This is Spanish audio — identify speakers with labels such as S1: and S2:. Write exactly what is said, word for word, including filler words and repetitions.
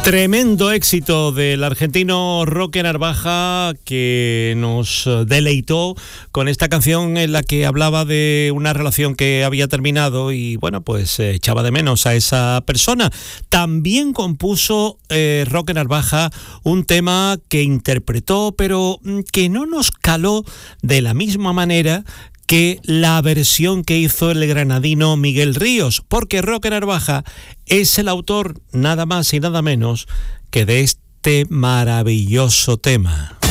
S1: Tremendo éxito del argentino Roque Narvaja, que nos deleitó con esta canción en la que hablaba de una relación que había terminado y bueno, pues eh, echaba de menos a esa persona. También compuso eh, Roque Narvaja un tema que interpretó, pero que no nos caló de la misma manera que la versión que hizo el granadino Miguel Ríos, porque Roque Narvaja es el autor nada más y nada menos que de este maravilloso tema.